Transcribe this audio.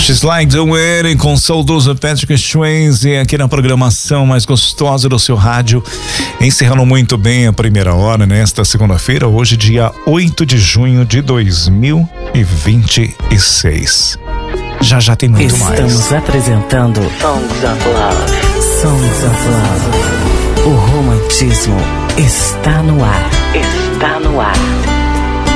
She's Like the Wedding com saudoso Patrick Swayze aqui na programação mais gostosa do seu rádio, encerrando muito bem a primeira hora nesta segunda-feira, hoje dia 8 de junho de 2026. Já tem muito mais. Estamos apresentando Songs of Love. Songs of Love. O romantismo está no ar. Está no ar.